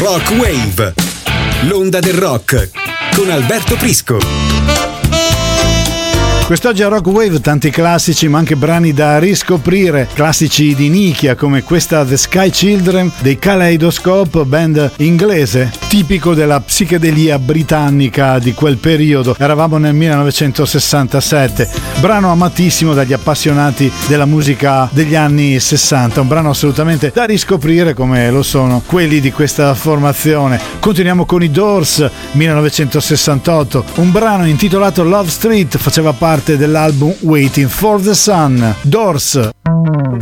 Rock Wave, l'onda del rock con Alberto Prisco. Quest'oggi a Rock Wave tanti classici ma anche brani da riscoprire, classici di nicchia come questa The Sky Children dei Kaleidoscope, band inglese tipico della psichedelia britannica di quel periodo. Eravamo nel 1967, brano amatissimo dagli appassionati della musica degli anni 60, un brano assolutamente da riscoprire come lo sono quelli di questa formazione. Continuiamo con i Doors, 1968, un brano intitolato Love Street faceva parte dell'album Waiting for the Sun. Doors.